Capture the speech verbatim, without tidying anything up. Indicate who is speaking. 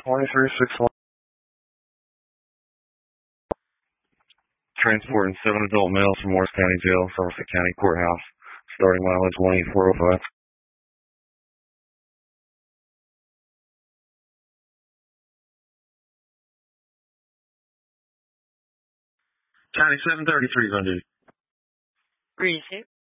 Speaker 1: twenty-three six one. Transporting seven adult males from Morris County Jail, Somerset County Courthouse. Starting mileage one eighty-four oh five. County seven thirty-three is on duty.
Speaker 2: Appreciate it.